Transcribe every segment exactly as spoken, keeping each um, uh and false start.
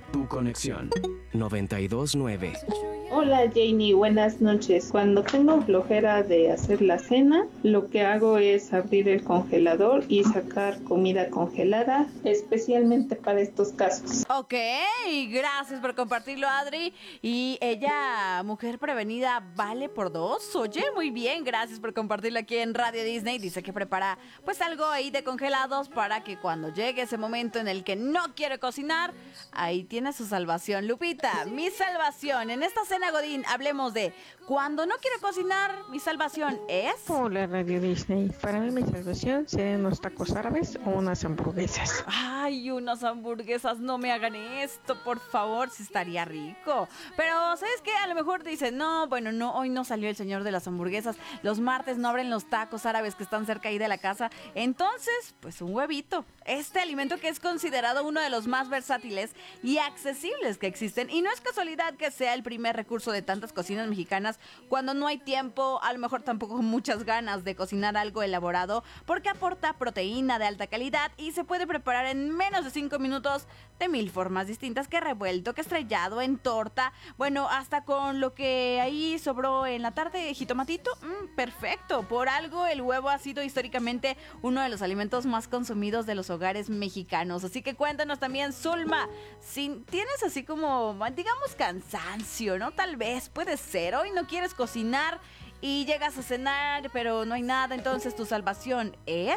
Tu conexión noventa y dos nueve. Hola Janie, buenas noches. Cuando tengo flojera de hacer la cena, lo que hago es abrir el congelador y sacar comida congelada, especialmente para estos casos. Ok, gracias por compartirlo, Adri. Y ella, mujer prevenida, vale por dos. Oye, muy bien, gracias por compartirlo aquí en Radio Disney. Dice que prepara pues algo ahí de congelados para que cuando llegue ese momento en el que no quiere cocinar, ahí tiene su salvación. Lupita, mi salvación en esta cena Godín, hablemos de cuando no quiero cocinar, mi salvación es... Hola Radio Disney, para mí mi salvación serían unos tacos árabes o unas hamburguesas. Ay, unas hamburguesas, no me hagan esto, por favor, si estaría rico. Pero, ¿sabes qué? A lo mejor dicen, no, bueno, no, hoy no salió el señor de las hamburguesas, los martes no abren los tacos árabes que están cerca ahí de la casa, entonces, pues un huevito. Este alimento que es considerado uno de los más versátiles y accesibles que existen, y no es casualidad que sea el primer recurso de tantas cocinas mexicanas cuando no hay tiempo, a lo mejor tampoco muchas ganas de cocinar algo elaborado, porque aporta proteína de alta calidad y se puede preparar en menos de cinco minutos de mil formas distintas, que revuelto, que estrellado, en torta, bueno, hasta con lo que ahí sobró en la tarde, jitomatito, mmm, perfecto. Por algo el huevo ha sido históricamente uno de los alimentos más consumidos de los hogares mexicanos, así que cuéntanos también, Zulma, si tienes así como, digamos, cansancio, ¿no? Tal vez, puede ser, hoy no quieres cocinar y llegas a cenar, pero no hay nada, entonces tu salvación es...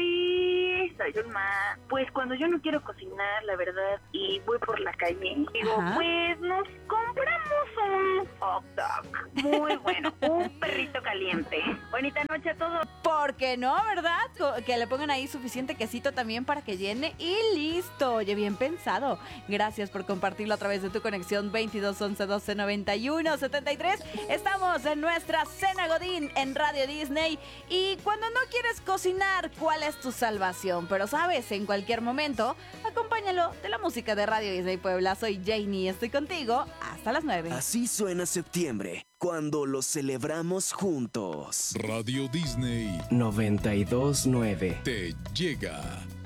¡Holi! Soy Zulma. Pues cuando yo no quiero cocinar, la verdad, y voy por la calle, digo, Ajá. pues nos compramos un hot dog. Muy bueno, un perrito caliente. Bonita noche a todos. ¿Por qué no, verdad? Co- Que le pongan ahí suficiente quesito también para que llene y listo. Oye, bien pensado. Gracias por compartirlo a través de tu conexión veintidós once doce noventa y uno setenta y tres. Estamos en nuestra cena Godín en Radio Disney. Y cuando no quieres cocinar, ¿cuál es tu salvación? Pero sabes, en cualquier momento, acompáñalo de la música de Radio Disney Puebla. Soy Janie, estoy contigo hasta las nueve. Así suena septiembre, cuando lo celebramos juntos. Radio Disney noventa y dos nueve. te llega.